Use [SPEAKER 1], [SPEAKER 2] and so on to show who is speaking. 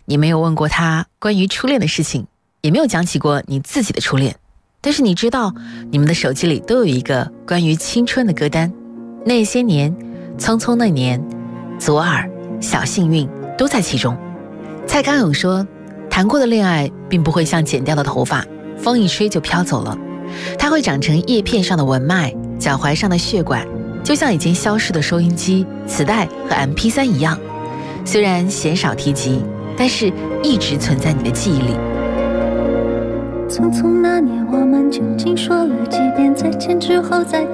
[SPEAKER 1] 你没有问过他关于初恋的事情，也没有讲起过你自己的初恋，但是你知道你们的手机里都有一个关于青春的歌单，那些年，匆匆那年，左耳，小幸运都在其中。蔡康永说，谈过的恋爱并不会像剪掉的头发，风一吹就飘走了，它会长成叶片上的纹脉，脚踝上的血管，就像已经消失的收音机、磁带和 MP3 一样，虽然鲜少提及，但是一直存在你的记忆里。
[SPEAKER 2] 匆匆那年，我们究竟说了几遍再见之后再